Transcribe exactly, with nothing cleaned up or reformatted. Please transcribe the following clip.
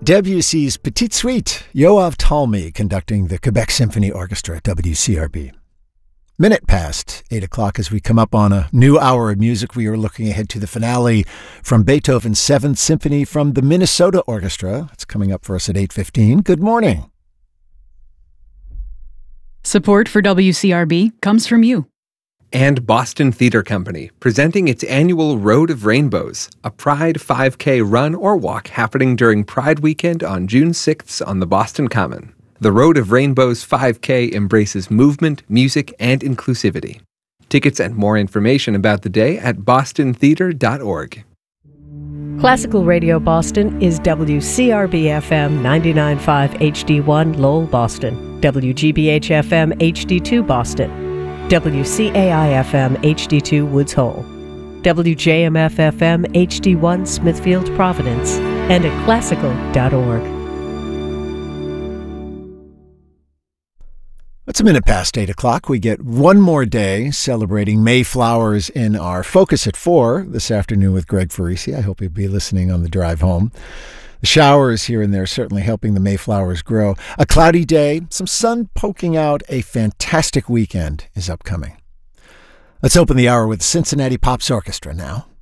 Debussy's Petite Suite, Yoav Talmy conducting the Quebec Symphony Orchestra at W C R B. Minute past eight o'clock as we come up on a new hour of music. We are looking ahead to the finale from Beethoven's Seventh Symphony from the Minnesota Orchestra. It's coming up for us at eight fifteen. Good morning. Support for W C R B comes from you. And Boston Theater Company, presenting its annual Road of Rainbows, a Pride five K run or walk happening during Pride Weekend on June sixth on the Boston Common. The Road of Rainbows five K embraces movement, music, and inclusivity. Tickets and more information about the day at boston theater dot org. Classical Radio Boston is W C R B F M ninety-nine point five H D one Lowell, Boston, W G B H F M H D two Boston, W C A I F M H D two Woods Hole, W J M F F M H D one Smithfield, Providence, and at classical dot org. It's a minute past eight o'clock. We get one more day celebrating Mayflowers in our Focus at four this afternoon with Greg Farisi. I hope you'll be listening on the drive home. The showers here and there certainly helping the Mayflowers grow. A cloudy day, some sun poking out. A fantastic weekend is upcoming. Let's open the hour with Cincinnati Pops Orchestra now.